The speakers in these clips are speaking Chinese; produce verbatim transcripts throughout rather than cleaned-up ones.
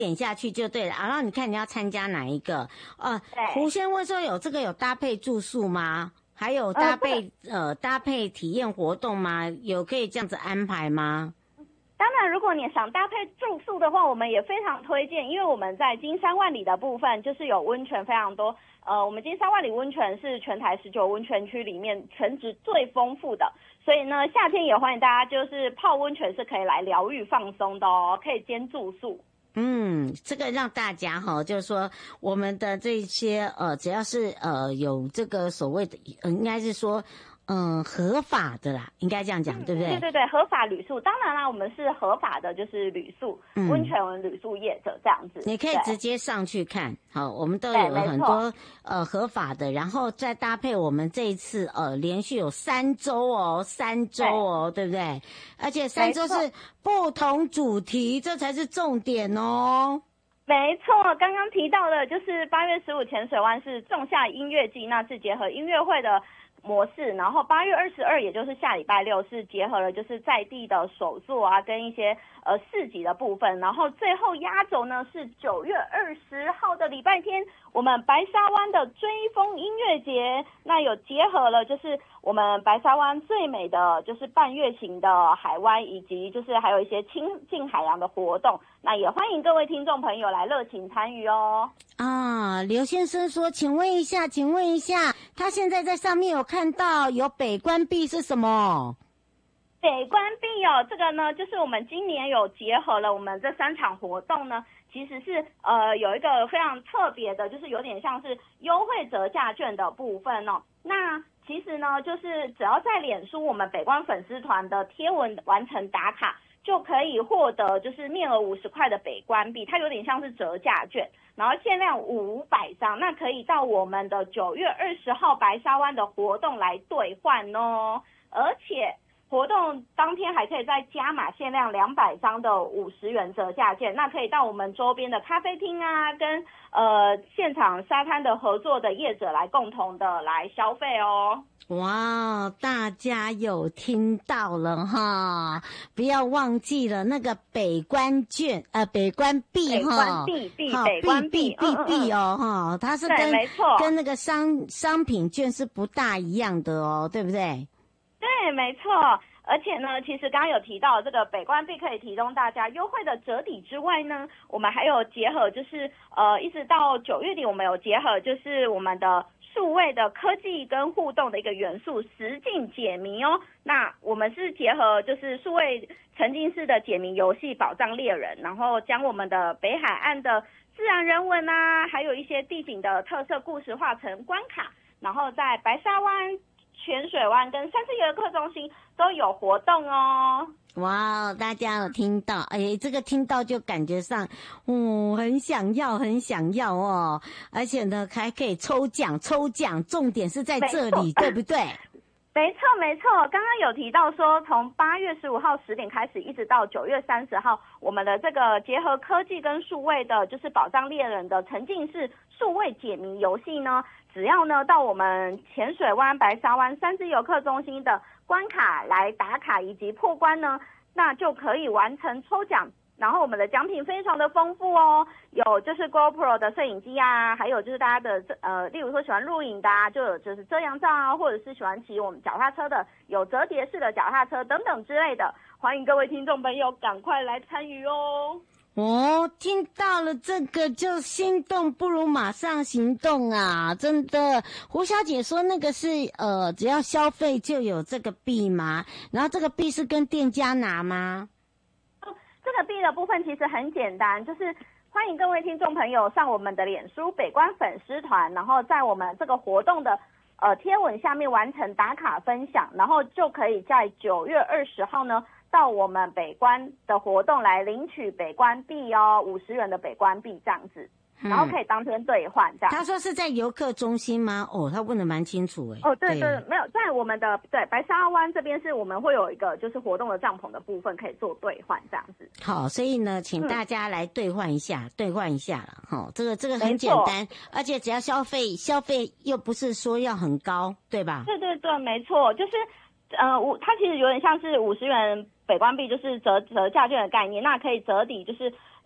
点下去就对了。然后你看你要参加哪一个？呃，胡先问说有这个有搭配住宿吗？还有搭配、呃, 呃搭配体验活动吗？有可以这样子安排吗？ 当然，如果你想搭配住宿的话，我们也非常推荐，因为我们在金山万里的部分就是有温泉非常多。呃，我们金山万里温泉是全台十九温泉区里面泉质最丰富的，所以呢，夏天也欢迎大家就是泡温泉是可以来疗愈放松的哦，可以兼住宿。 嗯，这个让大家哈，就是说我们的这些呃，只要是呃有这个所谓的，呃、应该是说。嗯，合法的啦，应该这样讲、嗯，对不对？ 对对对，合法旅宿，当然啦，我们是合法的，就是旅宿、嗯、温泉旅宿业者这样子。 你可以直接上去看，好，我们都有很多呃合法的，然后再搭配我们这一次呃连续有三周哦，三周哦， 对, 对不对？而且三周是不同主题，这才是重点哦。 没错，刚刚提到的就是八月十五浅水湾是仲夏音乐季，那是结合音乐会的模式，然后八月二十二，也就是下礼拜六，是结合了就是在地的手作啊，跟一些呃市集的部分，然后最后压轴呢是九月二十号的礼拜天，我们白沙湾的追风音乐节，那有结合了就是我们白沙湾最美的就是半月形的海湾，以及就是还有一些亲近海洋的活动，那也欢迎各位听众朋友来热情参与哦。 啊，刘先生说，请问一下，请问一下，他现在在上面有看到有北关闭是什么？ 北关闭哦，这个呢，就是我们今年有结合了我们这三场活动呢，其实是呃有一个非常特别的，就是有点像是优惠折价券的部分哦。那其实呢，就是只要在脸书我们北关粉丝团的贴文完成打卡，就可以获得就是面额五十块的北关币，它有点像是折价券，然后限量五百张，那可以到我们的九月二十号白沙湾的活动来兑换哦，而且活动当天还可以再加码限量两百张的五十元折价券，那可以到我们周边的咖啡厅啊，跟呃现场沙滩的合作的业者来共同的来消费哦。 哇，大家有听到了哈，不要忘记了那个北关券，呃，北关币哈， 北关币币， 北关币币币哦哈，它是跟没错跟那个商商品券是不大一样的哦，对不对？ 对，没错。而且呢，其实刚刚有提到这个北关币可以提供大家优惠的折抵之外呢，我们还有结合就是呃，一直到九月底，我们有结合就是我们的数位的科技跟互动的一个元素，实境解谜哦。那我们是结合就是数位沉浸式的解谜游戏宝藏猎人，然后将我们的北海岸的自然人文啊，还有一些地景的特色故事化成关卡，然后在白沙湾、泉水湾跟三次游客中心都有活动哦。 哇，大家有听到？哎，这个听到就感觉上，哦，很想要，很想要哦。而且呢，还可以抽奖，抽奖，重点是在这里，对不对？ 没错，没错。刚刚有提到说，从八月十五号十点开始，一直到九月三十号，我们的这个结合科技跟数位的，就是宝藏猎人的沉浸式数位解谜游戏呢。只要呢到我们浅水湾、白沙湾三支游客中心的关卡来打卡以及破关呢，那就可以完成抽奖。然后我们的奖品非常的丰富哦，有就是 GoPro 的摄影机啊，还有就是大家的呃，例如说喜欢录影的啊，就有就是遮阳罩啊，或者是喜欢骑我们脚踏车的，有折叠式的脚踏车等等之类的，欢迎各位听众朋友赶快来参与哦。 哦，听到了这个就心动不如马上行动啊！真的，胡小姐说那个是呃，只要消费就有这个币吗？然后这个币是跟店家拿吗？ 这个币的部分其实很简单，就是欢迎各位听众朋友上我们的脸书北关粉丝团，然后在我们这个活动的呃贴文下面完成打卡分享，然后就可以在九月二十号呢到我们北关的活动来领取北关币哦，五十元的北关币这样子。然后可以当天兑换这样。 他说是在游客中心吗？哦，他问得蛮清楚诶。 哦，对 对, 对，没有在我们的对白沙湾这边是我们会有一个就是活动的帐篷的部分可以做兑换这样子。 好，所以呢，请大家来兑换一下，兑、嗯、换一下了哈、哦。这个这个很简单，而且只要消费消费又不是说要很高，对吧？ 对对对，没错，就是呃，五它其实有点像是五十元北关币，就是折折价券的概念，那可以折抵就是。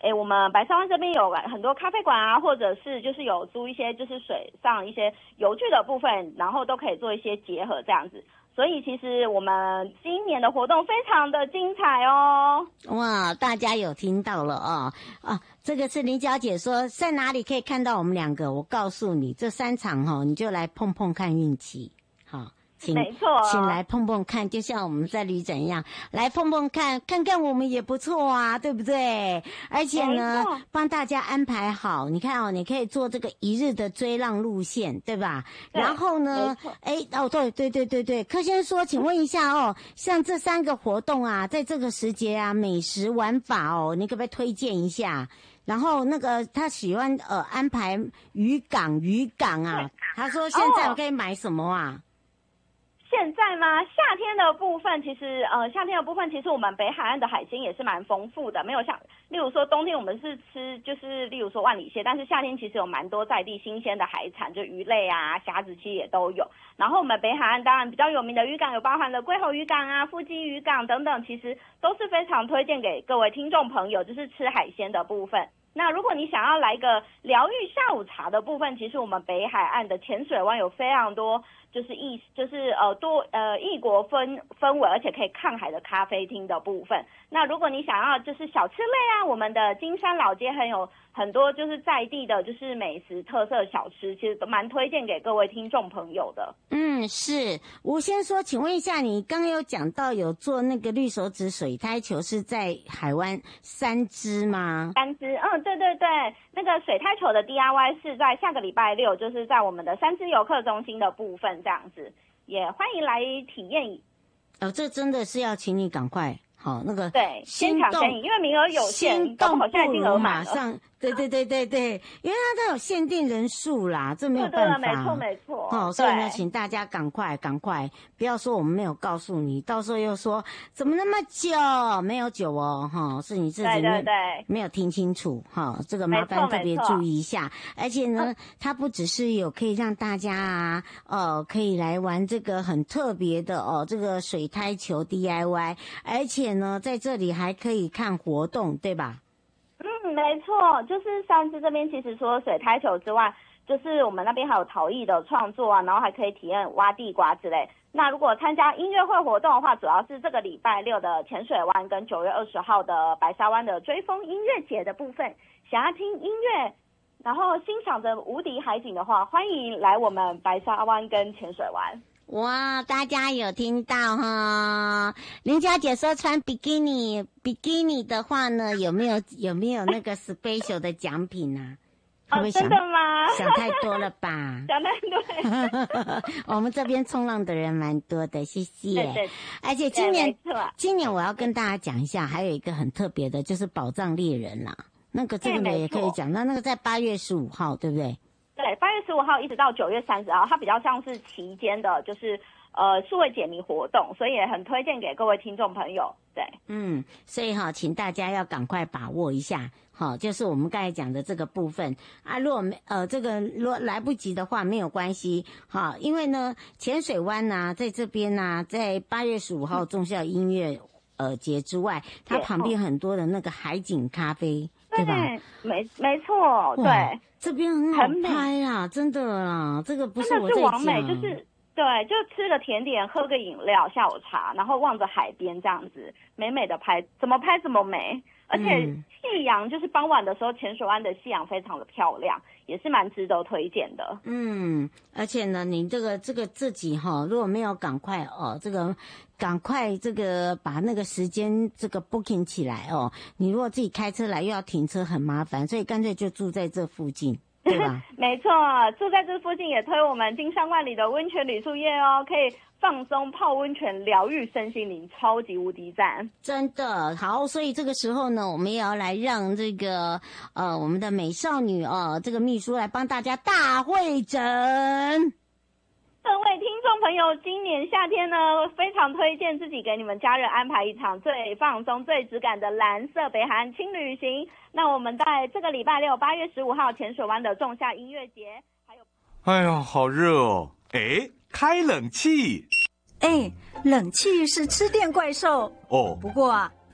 诶，我们白沙湾这边有很多咖啡馆啊，或者是就是有租一些就是水上一些游具的部分，然后都可以做一些结合这样子。所以其实我们今年的活动非常的精彩哦。 哇，大家有听到了哦啊！这个是林小姐说在哪里可以看到我们两个？我告诉你，这三场哈、哦，你就来碰碰看运气，好。请没错， 请来碰碰看，就像我们在旅展一样，来碰碰看，看看我们也不错啊，对不对？而且呢，帮大家安排好，你看哦，你可以做这个一日的追浪路线，对吧？对，然后呢，哎，哦，对对对对对，柯先生说，请问一下哦，像这三个活动啊，在这个时节啊，美食玩法哦，你可不可以推荐一下？然后那个他喜欢呃安排渔港渔港啊，他说现在我可以买什么啊？ 现在吗？夏天的部分其实，呃，夏天的部分其实我们北海岸的海鲜也是蛮丰富的，没有像，例如说冬天我们是吃就是例如说万里蟹，但是夏天其实有蛮多在地新鲜的海产，就鱼类啊、虾子其实也都有。然后我们北海岸当然比较有名的渔港有包含了龟吼渔港啊、富基渔港等等，其实都是非常推荐给各位听众朋友，就是吃海鲜的部分。那如果你想要来一个疗愈下午茶的部分，其实我们北海岸的浅水湾有非常多就是异就是呃多呃异国氛氛围，而且可以看海的咖啡厅的部分。那如果你想要就是小吃类啊，我们的金山老街很有很多就是在地的就是美食特色小吃，其实都蛮推荐给各位听众朋友的。 嗯，是吴先说，请问一下，你刚刚有讲到有做那个绿手指水苔球是在海湾三支吗？ 三支，嗯，对对对，那个水苔球的 D I Y 是在下个礼拜六，就是在我们的三支游客中心的部分，这样子也欢迎来体验。 哦，这真的是要请你赶快。好，那个对，先抢先赢，因为名额有限，搞不好现在已经额满了。马上， 对对对对对，因为它都有限定人数啦，这没有办法。 对对，没错没错。 哦，所以呢，请大家赶快赶快，不要说我们没有告诉你，到时候又说怎么那么久，没有久哦，哈，是你自己没对对对没有听清楚，哈，这个麻烦特别注意一下。而且呢，它不只是有可以让大家啊，哦，可以来玩这个很特别的哦，这个水苔球 D I Y， 而且呢，在这里还可以看活动，对吧？ 嗯，没错，就是三支这边其实除了水苔球之外，就是我们那边还有陶艺的创作啊，然后还可以体验挖地瓜之类。那如果参加音乐会活动的话，主要是这个礼拜六的浅水湾跟九月二十号的白沙湾的追风音乐节的部分。想要听音乐，然后欣赏着无敌海景的话，欢迎来我们白沙湾跟浅水湾。 哇，大家有听到哈？林小姐说穿比基尼，比基尼的话呢，有没有有没有那个 special 的奖品啊？ 哦，真的吗？ 想太多了吧？ 想太多。 我们这边冲浪的人蛮多的，谢谢。 对对。 而且今年，今年我要跟大家讲一下，还有一个很特别的，就是宝藏猎人啦。那个这个也可以讲，那那个在八月十五号，对不对？ 对，八月十五号一直到九月三十号，它比较像是期间的，就是呃数位解谜活动，所以也很推荐给各位听众朋友。对， 嗯，所以哈，请大家要赶快把握一下，好，就是我们刚才讲的这个部分啊。如果没呃这个如果来不及的话，没有关系，好，因为呢，浅水湾呐、啊，在这边呐、啊，在八月十五号重校音乐呃节之外，它旁边很多的那个海景咖啡，对吧？ 没没错，对。 这边很好拍啊，真的啦，这个不是我在讲， 真的是完美，就是对，就吃个甜点，喝个饮料，下午茶，然后望着海边这样子，美美的拍，怎么拍怎么美。而且夕阳就是傍晚的时候，浅水湾的夕阳非常的漂亮，也是蛮值得推荐的。 嗯，而且呢，你这个这个自己哈，如果没有赶快哦，这个赶快这个把那个时间这个 booking 起来哦，你如果自己开车来又要停车很麻烦，所以干脆就住在这附近。对吧？ 没错，住在这附近也推我们金山万里的温泉旅宿业哦，可以放松泡温泉，疗愈身心灵，超级无敌赞！ 真的好，所以这个时候呢，我们也要来让这个呃我们的美少女哦，这个秘书来帮大家大会诊。 各位听众朋友，今年夏天呢，非常推荐自己给你们家人安排一场最放松、最质感的蓝色北海岸轻旅行。那我们在这个礼拜六，八月十五号，浅水湾的仲夏音乐节，还有…… 哎呀，好热哦！哎，开冷气。 哎，冷气是吃电怪兽哦。 不过啊，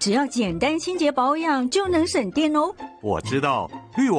只要简单清洁保养就能省电哦。 我知道，滤网